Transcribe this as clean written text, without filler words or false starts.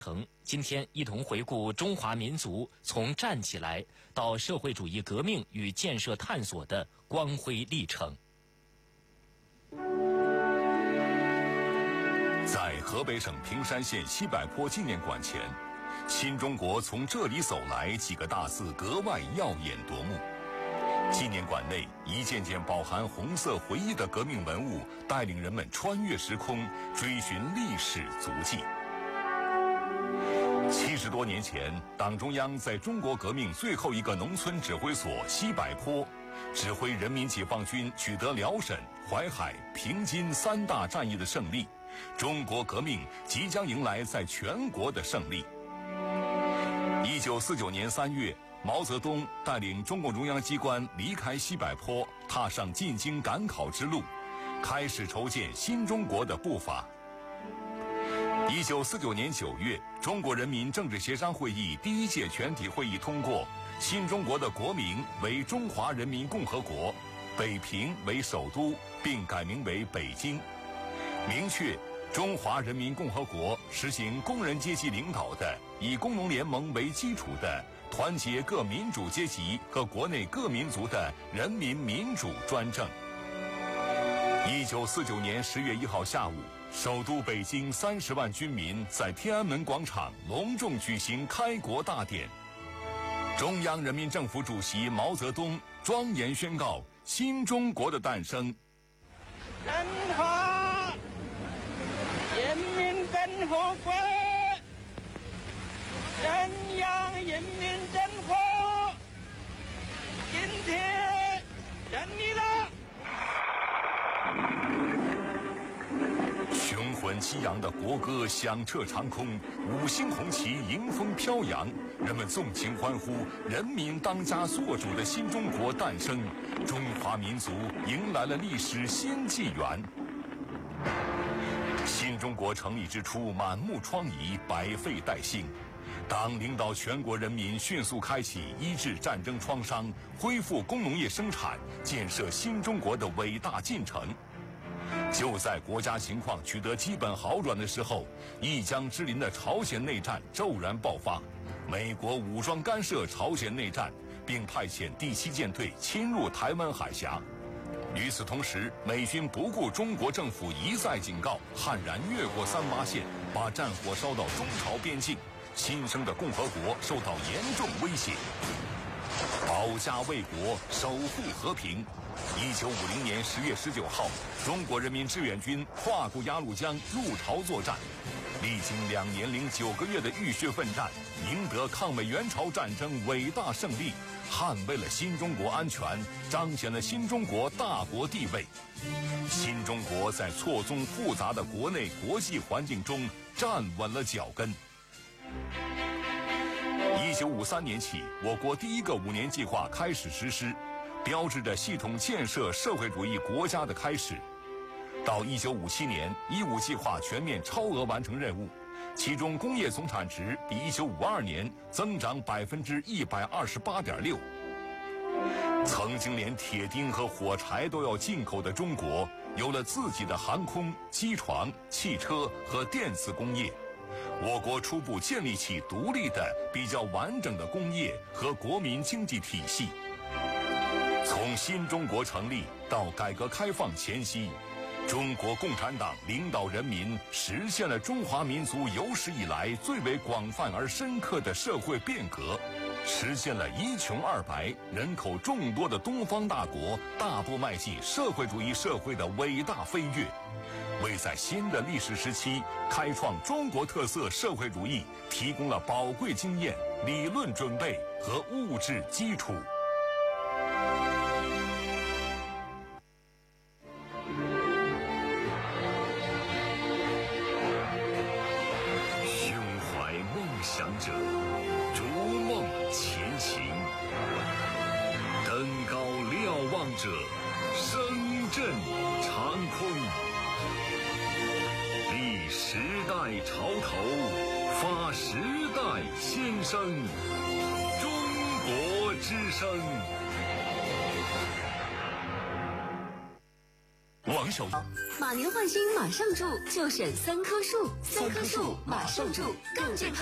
今天一同回顾中华民族从站起来到社会主义革命与建设探索的光辉历程。 在河北省平山县西柏坡纪念馆前，新中国从这里走来几个大字格外耀眼夺目。纪念馆内一件件饱含红色回忆的革命文物，带领人们穿越时空，追寻历史足迹。70多年前，党中央在中国革命最后一个农村指挥所西柏坡，指挥人民解放军取得辽沈、淮海、平津3大战役的胜利，中国革命即将迎来在全国的胜利。1949年3月，毛泽东带领中共中央机关离开西柏坡，踏上进京赶考之路，开始筹建新中国的步伐。1949年9月，中国人民政治协商会议第1届全体会议通过，新中国的国名为中华人民共和国，北平为首都，并改名为北京，明确中华人民共和国实行工人阶级领导的，以工农联盟为基础的，团结各民主阶级和国内各民族的人民民主专政。1949年10月1号下午，首都北京30万军民在天安门广场隆重举行开国大典。中央人民政府主席毛泽东庄严宣告新中国的诞生。 中华人民共和国中央人民政府今天成立了。 雄浑激昂的国歌响彻长空，五星红旗迎风飘扬，人们纵情欢呼，人民当家作主的新中国诞生，中华民族迎来了历史新纪元。新中国成立之初，满目疮痍，百废待兴。党领导全国人民迅速开启医治战争创伤、恢复工农业生产、建设新中国的伟大进程。就在国家情况取得基本好转的时候，一江之邻的朝鲜内战骤然爆发，美国武装干涉朝鲜内战，并派遣第7舰队侵入台湾海峡。与此同时，美军不顾中国政府一再警告，悍然越过38线，把战火烧到中朝边境，新生的共和国受到严重威胁。保家卫国，守护和平。1950年10月19号，中国人民志愿军跨过鸭绿江入朝作战，历经2年零9个月的浴血奋战，赢得抗美援朝战争伟大胜利，捍卫了新中国安全，彰显了新中国大国地位。新中国在错综复杂的国内国际环境中站稳了脚跟。1953年起，我国第1个5年计划开始实施，标志着系统建设社会主义国家的开始。到1957年，15计划全面超额完成任务，其中工业总产值比1952年增长128.6%。曾经连铁钉和火柴都要进口的中国，有了自己的航空、机床、汽车和电子工业。我国初步建立起独立的、比较完整的工业和国民经济体系。从新中国成立到改革开放前夕，中国共产党领导人民实现了中华民族有史以来最为广泛而深刻的社会变革，实现了一穷二白、人口众多的东方大国大步迈进社会主义社会的伟大飞跃，为在新的历史时期开创中国特色社会主义提供了宝贵经验、理论准备和物质基础。 胸怀梦想者，逐梦前行；登高瞭望者，声震长空。立时代潮头，发时代先声，中国之声。 网手。 马年换新马上住，就选3棵树，3棵树马上住更健康。